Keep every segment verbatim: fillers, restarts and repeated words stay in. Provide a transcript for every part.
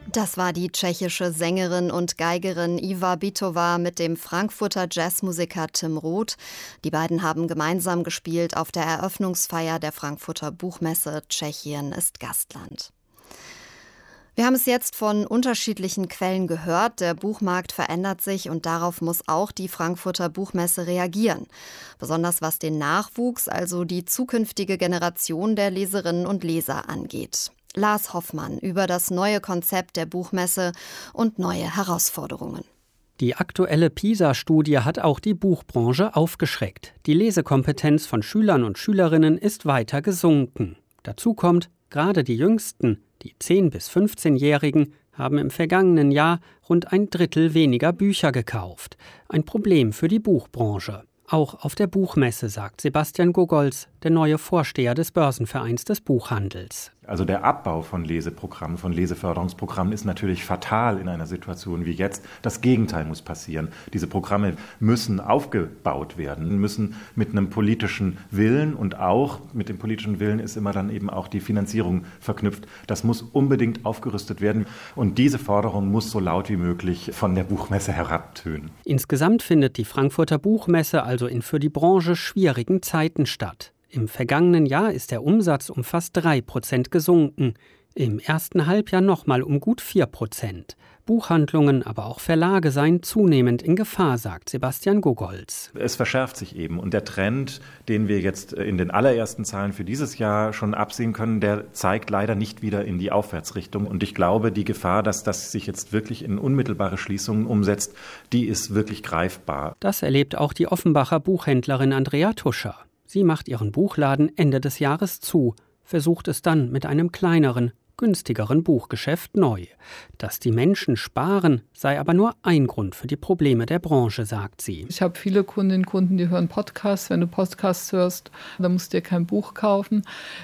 Das war die tschechische Sängerin und Geigerin Iva Bytová mit dem Frankfurter Jazzmusiker Tim Roth. Die beiden haben gemeinsam gespielt auf der Eröffnungsfeier der Frankfurter Buchmesse. Tschechien ist Gastland. Wir haben es jetzt von unterschiedlichen Quellen gehört. Der Buchmarkt verändert sich und darauf muss auch die Frankfurter Buchmesse reagieren. Besonders was den Nachwuchs, also die zukünftige Generation der Leserinnen und Leser angeht. Lars Hoffmann über das neue Konzept der Buchmesse und neue Herausforderungen. Die aktuelle PISA-Studie hat auch die Buchbranche aufgeschreckt. Die Lesekompetenz von Schülern und Schülerinnen ist weiter gesunken. Dazu kommt, gerade die Jüngsten, die zehn- bis fünfzehnjährigen, haben im vergangenen Jahr rund ein Drittel weniger Bücher gekauft. Ein Problem für die Buchbranche. Auch auf der Buchmesse, sagt Sebastian Gogolz, der neue Vorsteher des Börsenvereins des Buchhandels. Also der Abbau von Leseprogrammen, von Leseförderungsprogrammen ist natürlich fatal in einer Situation wie jetzt. Das Gegenteil muss passieren. Diese Programme müssen aufgebaut werden, müssen mit einem politischen Willen und auch mit dem politischen Willen ist immer dann eben auch die Finanzierung verknüpft. Das muss unbedingt aufgerüstet werden und diese Forderung muss so laut wie möglich von der Buchmesse herabtönen. Insgesamt findet die Frankfurter Buchmesse also in für die Branche schwierigen Zeiten statt. Im vergangenen Jahr ist der Umsatz um fast drei Prozent gesunken, im ersten Halbjahr nochmal um gut vier Prozent. Buchhandlungen, aber auch Verlage seien zunehmend in Gefahr, sagt Sebastian Gogolz. Es verschärft sich eben und der Trend, den wir jetzt in den allerersten Zahlen für dieses Jahr schon absehen können, der zeigt leider nicht wieder in die Aufwärtsrichtung. Und ich glaube, die Gefahr, dass das sich jetzt wirklich in unmittelbare Schließungen umsetzt, die ist wirklich greifbar. Das erlebt auch die Offenbacher Buchhändlerin Andrea Tuscher. Sie macht ihren Buchladen Ende des Jahres zu, versucht es dann mit einem kleineren, günstigeren Buchgeschäft neu. Dass die Menschen sparen, sei aber nur ein Grund für die Probleme der Branche, sagt sie. Ich habe viele Kundinnen und Kunden, die hören Podcasts. Wenn du Podcasts hörst, dann musst du dir kein Buch kaufen.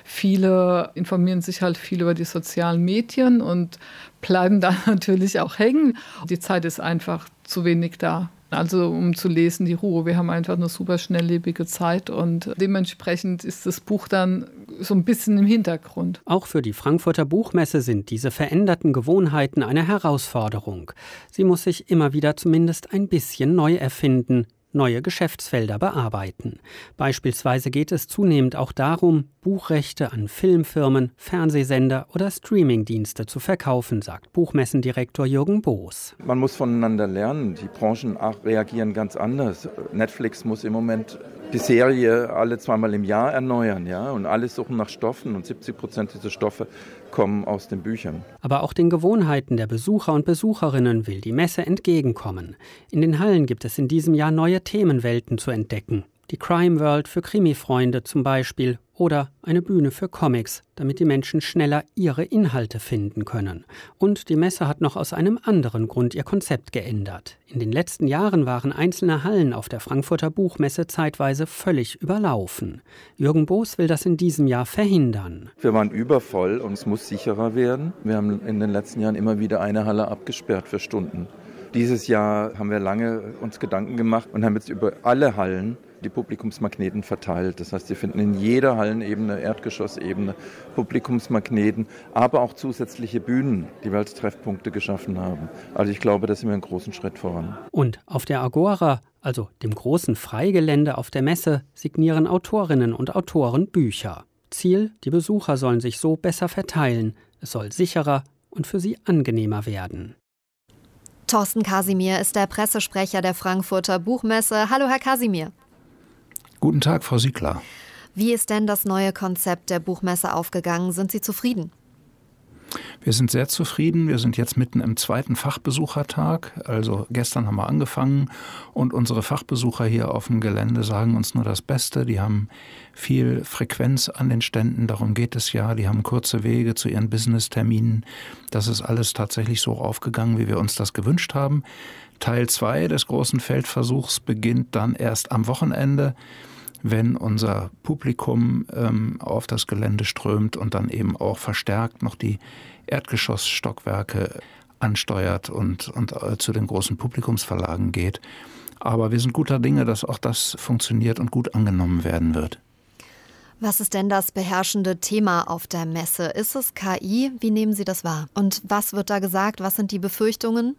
Viele informieren sich halt viel über die sozialen Medien und bleiben da natürlich auch hängen. Die Zeit ist einfach zu wenig da. Also um zu lesen, die Ruhe. Wir haben einfach eine super schnelllebige Zeit und dementsprechend ist das Buch dann so ein bisschen im Hintergrund. Auch für die Frankfurter Buchmesse sind diese veränderten Gewohnheiten eine Herausforderung. Sie muss sich immer wieder zumindest ein bisschen neu erfinden, neue Geschäftsfelder bearbeiten. Beispielsweise geht es zunehmend auch darum, Buchrechte an Filmfirmen, Fernsehsender oder Streamingdienste zu verkaufen, sagt Buchmessendirektor Jürgen Boos. Man muss voneinander lernen. Die Branchen reagieren ganz anders. Netflix muss im Moment die Serie alle zweimal im Jahr erneuern, ja, und alle suchen nach Stoffen und siebzig Prozent dieser Stoffe kommen aus den Büchern. Aber auch den Gewohnheiten der Besucher und Besucherinnen will die Messe entgegenkommen. In den Hallen gibt es in diesem Jahr neue Themenwelten zu entdecken. Die Crime World für Krimi-Freunde zum Beispiel oder eine Bühne für Comics, damit die Menschen schneller ihre Inhalte finden können. Und die Messe hat noch aus einem anderen Grund ihr Konzept geändert. In den letzten Jahren waren einzelne Hallen auf der Frankfurter Buchmesse zeitweise völlig überlaufen. Jürgen Boos will das in diesem Jahr verhindern. Wir waren übervoll und es muss sicherer werden. Wir haben in den letzten Jahren immer wieder eine Halle abgesperrt für Stunden. Dieses Jahr haben wir lange uns Gedanken gemacht und haben jetzt über alle Hallen die Publikumsmagneten verteilt. Das heißt, Sie finden in jeder Hallenebene, Erdgeschossebene Publikumsmagneten, aber auch zusätzliche Bühnen, die wir als Treffpunkte geschaffen haben. Also ich glaube, da sind wir einen großen Schritt voran. Und auf der Agora, also dem großen Freigelände auf der Messe, signieren Autorinnen und Autoren Bücher. Ziel, die Besucher sollen sich so besser verteilen. Es soll sicherer und für sie angenehmer werden. Thorsten Kasimir ist der Pressesprecher der Frankfurter Buchmesse. Hallo, Herr Kasimir. Guten Tag, Frau Siegler. Wie ist denn das neue Konzept der Buchmesse aufgegangen? Sind Sie zufrieden? Wir sind sehr zufrieden. Wir sind jetzt mitten im zweiten Fachbesuchertag. Also gestern haben wir angefangen und unsere Fachbesucher hier auf dem Gelände sagen uns nur das Beste. Die haben viel Frequenz an den Ständen, darum geht es ja. Die haben kurze Wege zu ihren Business-Terminen. Das ist alles tatsächlich so aufgegangen, wie wir uns das gewünscht haben. Teil zwei des großen Feldversuchs beginnt dann erst am Wochenende, wenn unser Publikum ähm, auf das Gelände strömt und dann eben auch verstärkt noch die Erdgeschossstockwerke ansteuert und, und äh, zu den großen Publikumsverlagen geht. Aber wir sind guter Dinge, dass auch das funktioniert und gut angenommen werden wird. Was ist denn das beherrschende Thema auf der Messe? Ist es K I? Wie nehmen Sie das wahr? Und was wird da gesagt? Was sind die Befürchtungen?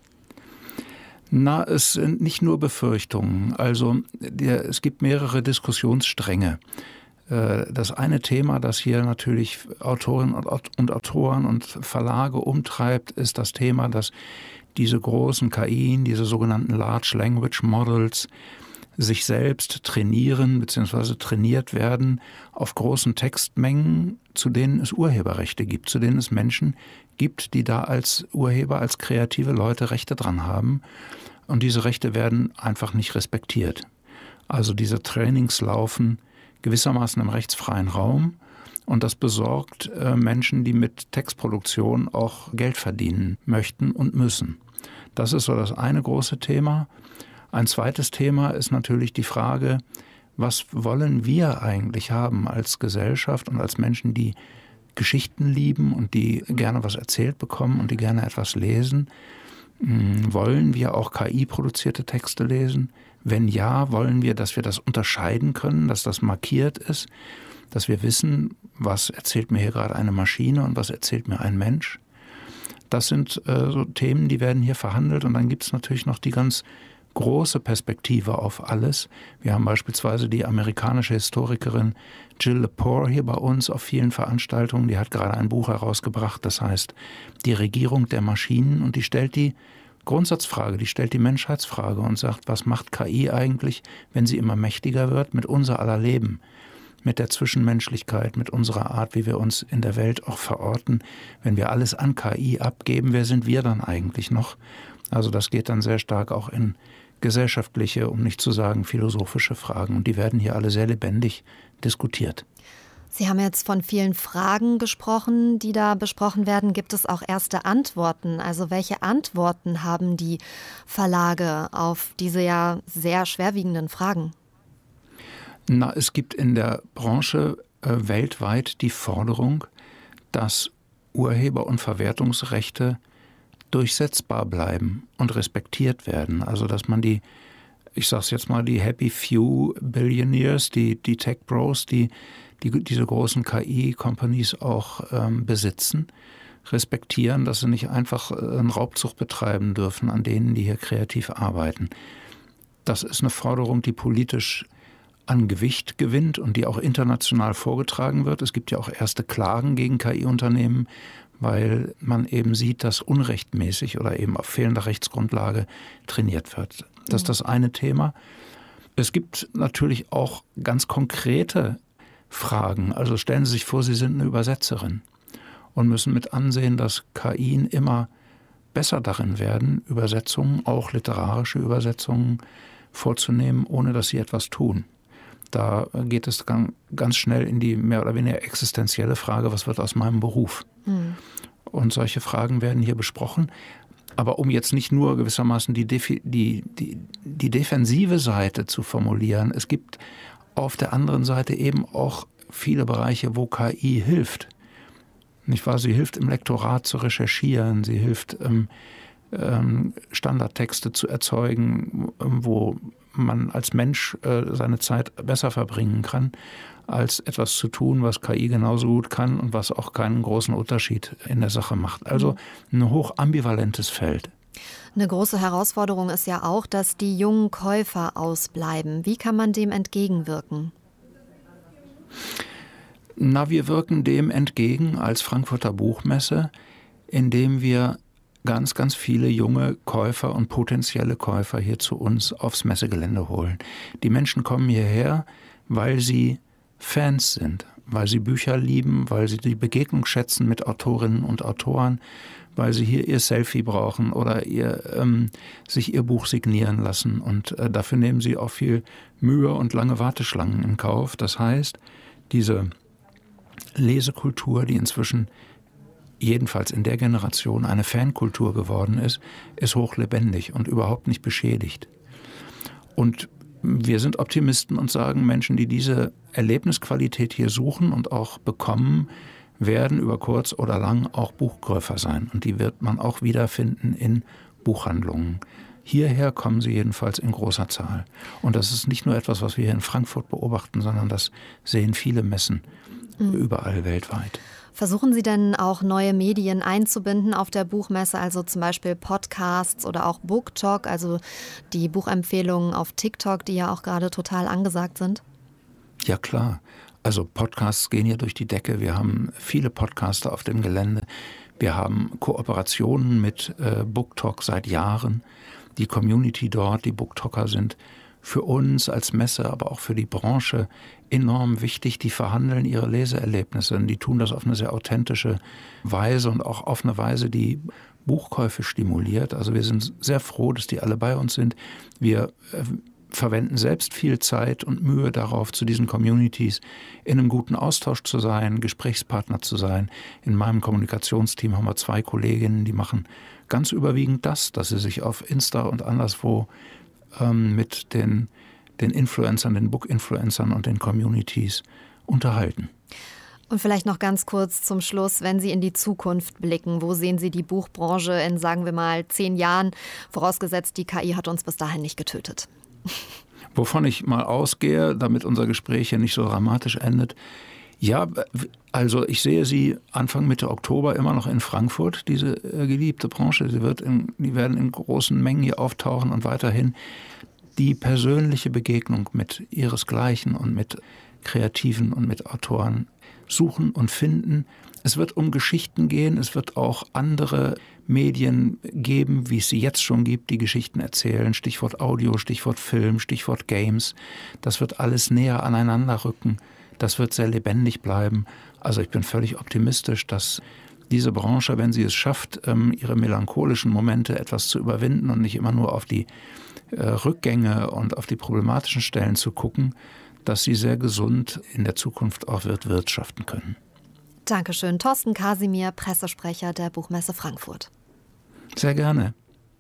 Na, es sind nicht nur Befürchtungen. Also der, es gibt mehrere Diskussionsstränge. Das eine Thema, das hier natürlich Autorinnen und Autoren und Verlage umtreibt, ist das Thema, dass diese großen K Is, diese sogenannten Large Language Models, sich selbst trainieren bzw. trainiert werden auf großen Textmengen, zu denen es Urheberrechte gibt, zu denen es Menschen gibt, die da als Urheber, als kreative Leute Rechte dran haben. Und diese Rechte werden einfach nicht respektiert. Also diese Trainings laufen gewissermaßen im rechtsfreien Raum und das besorgt äh, Menschen, die mit Textproduktion auch Geld verdienen möchten und müssen. Das ist so das eine große Thema. Ein zweites Thema ist natürlich die Frage, was wollen wir eigentlich haben als Gesellschaft und als Menschen, die Geschichten lieben und die gerne was erzählt bekommen und die gerne etwas lesen. Wollen wir auch K I-produzierte Texte lesen? Wenn ja, wollen wir, dass wir das unterscheiden können, dass das markiert ist, dass wir wissen, was erzählt mir hier gerade eine Maschine und was erzählt mir ein Mensch? Das sind äh, so Themen, die werden hier verhandelt und dann gibt es natürlich noch die ganz große Perspektive auf alles. Wir haben beispielsweise die amerikanische Historikerin Jill Lepore hier bei uns auf vielen Veranstaltungen. Die hat gerade ein Buch herausgebracht, das heißt Die Regierung der Maschinen und die stellt die Grundsatzfrage, die stellt die Menschheitsfrage und sagt, was macht K I eigentlich, wenn sie immer mächtiger wird, mit unser aller Leben, mit der Zwischenmenschlichkeit, mit unserer Art, wie wir uns in der Welt auch verorten. Wenn wir alles an K I abgeben, wer sind wir dann eigentlich noch? Also das geht dann sehr stark auch in gesellschaftliche, um nicht zu sagen philosophische Fragen. Und die werden hier alle sehr lebendig diskutiert. Sie haben jetzt von vielen Fragen gesprochen, die da besprochen werden. Gibt es auch erste Antworten? Also welche Antworten haben die Verlage auf diese ja sehr schwerwiegenden Fragen? Na, es gibt in der Branche äh, weltweit die Forderung, dass Urheber- und Verwertungsrechte durchsetzbar bleiben und respektiert werden. Also dass man die, ich sage es jetzt mal, die Happy Few Billionaires, die, die Tech Bros, die, die diese großen K I-Companies auch ähm, besitzen, respektieren, dass sie nicht einfach einen Raubzug betreiben dürfen an denen, die hier kreativ arbeiten. Das ist eine Forderung, die politisch an Gewicht gewinnt und die auch international vorgetragen wird. Es gibt ja auch erste Klagen gegen K I-Unternehmen, weil man eben sieht, dass unrechtmäßig oder eben auf fehlender Rechtsgrundlage trainiert wird. Das ist das eine Thema. Es gibt natürlich auch ganz konkrete Fragen. Also stellen Sie sich vor, Sie sind eine Übersetzerin und müssen mit ansehen, dass K I immer besser darin werden, Übersetzungen, auch literarische Übersetzungen vorzunehmen, ohne dass sie etwas tun. Da geht es ganz schnell in die mehr oder weniger existenzielle Frage, was wird aus meinem Beruf? Mhm. Und solche Fragen werden hier besprochen. Aber um jetzt nicht nur gewissermaßen die, Defi- die, die, die defensive Seite zu formulieren, es gibt auf der anderen Seite eben auch viele Bereiche, wo K I hilft. Nicht wahr? Sie hilft im Lektorat zu recherchieren, sie hilft ähm, ähm, Standardtexte zu erzeugen, wo man als Mensch äh, seine Zeit besser verbringen kann, als etwas zu tun, was K I genauso gut kann und was auch keinen großen Unterschied in der Sache macht. Also ein hoch ambivalentes Feld. Eine große Herausforderung ist ja auch, dass die jungen Käufer ausbleiben. Wie kann man dem entgegenwirken? Na, wir wirken dem entgegen als Frankfurter Buchmesse, indem wir ganz, ganz viele junge Käufer und potenzielle Käufer hier zu uns aufs Messegelände holen. Die Menschen kommen hierher, weil sie Fans sind, weil sie Bücher lieben, weil sie die Begegnung schätzen mit Autorinnen und Autoren, weil sie hier ihr Selfie brauchen oder ihr, ähm, sich ihr Buch signieren lassen. Und äh, dafür nehmen sie auch viel Mühe und lange Warteschlangen in Kauf. Das heißt, diese Lesekultur, die inzwischen jedenfalls in der Generation eine Fankultur geworden ist, ist hochlebendig und überhaupt nicht beschädigt. Und wir sind Optimisten und sagen, Menschen, die diese Erlebnisqualität hier suchen und auch bekommen, werden über kurz oder lang auch Buchkäufer sein. Und die wird man auch wiederfinden in Buchhandlungen. Hierher kommen sie jedenfalls in großer Zahl. Und das ist nicht nur etwas, was wir hier in Frankfurt beobachten, sondern das sehen viele Messen mhm. überall weltweit. Versuchen Sie denn auch neue Medien einzubinden auf der Buchmesse, also zum Beispiel Podcasts oder auch BookTok, also die Buchempfehlungen auf TikTok, die ja auch gerade total angesagt sind? Ja klar, also Podcasts gehen hier durch die Decke. Wir haben viele Podcaster auf dem Gelände. Wir haben Kooperationen mit äh, BookTok seit Jahren. Die Community dort, die BookToker sind für uns als Messe, aber auch für die Branche enorm wichtig. Die verhandeln ihre Leseerlebnisse und die tun das auf eine sehr authentische Weise und auch auf eine Weise, die Buchkäufe stimuliert. Also wir sind sehr froh, dass die alle bei uns sind. Wir äh, verwenden selbst viel Zeit und Mühe darauf, zu diesen Communities in einem guten Austausch zu sein, Gesprächspartner zu sein. In meinem Kommunikationsteam haben wir zwei Kolleginnen, die machen ganz überwiegend das, dass sie sich auf Insta und anderswo ähm, mit den, den Influencern, den Book-Influencern und den Communities unterhalten. Und vielleicht noch ganz kurz zum Schluss, wenn Sie in die Zukunft blicken, wo sehen Sie die Buchbranche in, sagen wir mal, zehn Jahren, vorausgesetzt die K I hat uns bis dahin nicht getötet? Wovon ich mal ausgehe, damit unser Gespräch hier nicht so dramatisch endet. Ja, also ich sehe sie Anfang Mitte Oktober immer noch in Frankfurt, diese geliebte Branche. Sie wird in, die werden in großen Mengen hier auftauchen und weiterhin die persönliche Begegnung mit ihresgleichen und mit Kreativen und mit Autoren suchen und finden. Es wird um Geschichten gehen, es wird auch andere Medien geben, wie es sie jetzt schon gibt, die Geschichten erzählen. Stichwort Audio, Stichwort Film, Stichwort Games. Das wird alles näher aneinander rücken. Das wird sehr lebendig bleiben. Also ich bin völlig optimistisch, dass diese Branche, wenn sie es schafft, ihre melancholischen Momente etwas zu überwinden und nicht immer nur auf die Rückgänge und auf die problematischen Stellen zu gucken, dass sie sehr gesund in der Zukunft auch wird wirtschaften können. Dankeschön. Thorsten Kasimir, Pressesprecher der Buchmesse Frankfurt. Sehr gerne.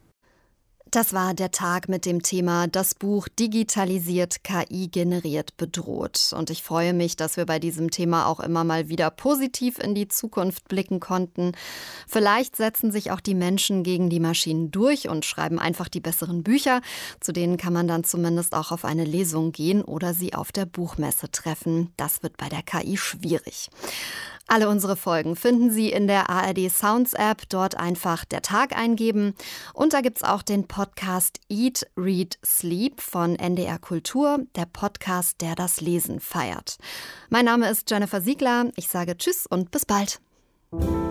Das war der Tag mit dem Thema Das Buch digitalisiert, K I generiert, bedroht. Und ich freue mich, dass wir bei diesem Thema auch immer mal wieder positiv in die Zukunft blicken konnten. Vielleicht setzen sich auch die Menschen gegen die Maschinen durch und schreiben einfach die besseren Bücher. Zu denen kann man dann zumindest auch auf eine Lesung gehen oder sie auf der Buchmesse treffen. Das wird bei der K I schwierig. Alle unsere Folgen finden Sie in der A R D Sounds App. Dort einfach der Tag eingeben. Und da gibt's auch den Podcast Eat, Read, Sleep von N D R Kultur, der Podcast, der das Lesen feiert. Mein Name ist Jennifer Siegler. Ich sage Tschüss und bis bald.